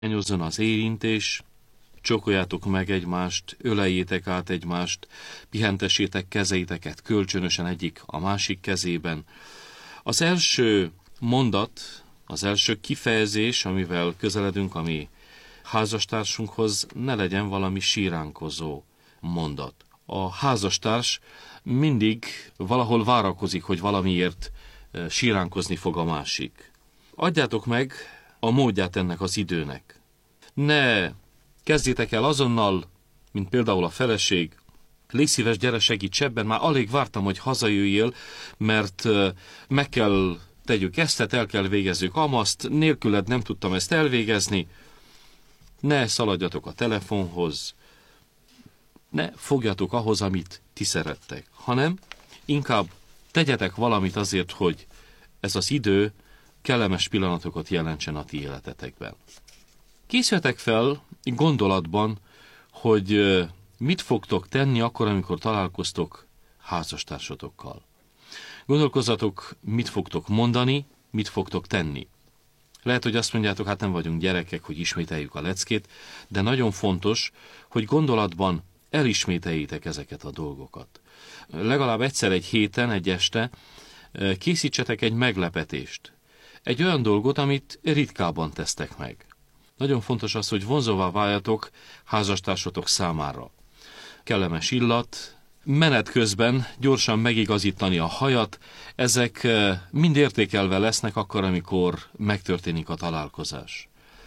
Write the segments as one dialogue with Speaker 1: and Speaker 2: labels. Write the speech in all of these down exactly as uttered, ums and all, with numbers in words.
Speaker 1: hiányozzon az érintés, csókoljátok meg egymást, öleljétek át egymást, pihentessétek kezeiteket kölcsönösen egyik a másik kezében. Az első mondat, az első kifejezés, amivel közeledünk a mi házastársunkhoz, ne legyen valami síránkozó mondat. A házastárs mindig valahol várakozik, hogy valamiért síránkozni fog a másik. Adjátok meg a módját ennek az időnek. Ne kezdjétek el azonnal, mint például a feleség, légy szíves, gyere, segíts ebben, már alig vártam, hogy hazajöjjél, mert meg kell tegyük ezt, el kell végezzük amaszt, nélküled nem tudtam ezt elvégezni. Ne szaladjatok a telefonhoz, ne fogjatok ahhoz, amit ti szerettek, hanem inkább tegyetek valamit azért, hogy ez az idő kellemes pillanatokat jelentsen a ti életetekben. Készüljetek fel gondolatban, hogy mit fogtok tenni akkor, amikor találkoztok házastársotokkal. Gondolkozzatok, mit fogtok mondani, mit fogtok tenni. Lehet, hogy azt mondjátok, hát nem vagyunk gyerekek, hogy ismételjük a leckét, de nagyon fontos, hogy gondolatban elismételjétek ezeket a dolgokat. Legalább egyszer egy héten, egy este készítsetek egy meglepetést. Egy olyan dolgot, amit ritkában tesztek meg. Nagyon fontos az, hogy vonzóvá váljatok házastársatok számára. Kellemes illat, menet közben gyorsan megigazítani a hajat, ezek mind értékelve lesznek akkor, amikor megtörténik a találkozás.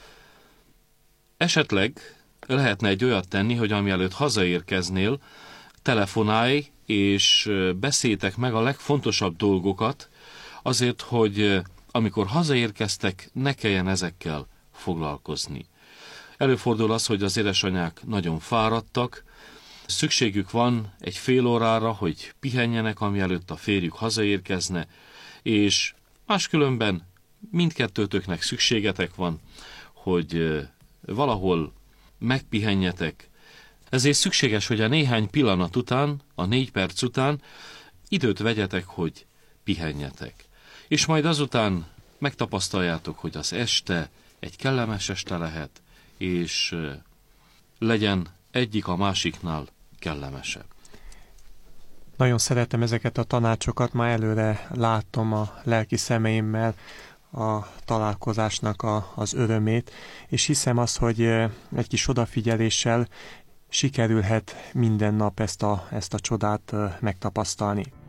Speaker 1: Esetleg lehetne egy olyat tenni, hogy amielőtt hazaérkeznél, telefonálj és beszéljétek meg a legfontosabb dolgokat, azért, hogy amikor hazaérkeztek, ne kelljen ezekkel foglalkozni. Előfordul az, hogy az édesanyák nagyon fáradtak, szükségük van egy fél órára, hogy pihenjenek, ami előtt a férjük hazaérkezne, és máskülönben mindkettőtöknek szükségetek van, hogy valahol megpihenjetek. Ezért szükséges, hogy a néhány pillanat után, a négy perc után időt vegyetek, hogy pihenjetek. És majd azután megtapasztaljátok, hogy az este egy kellemes este lehet, és legyen egyik a másiknál kellemesebb.
Speaker 2: Nagyon szeretem ezeket a tanácsokat, már előre látom a lelki szemeimmel a találkozásnak a, az örömét, és hiszem azt, hogy egy kis odafigyeléssel sikerülhet minden nap ezt a, ezt a csodát megtapasztalni.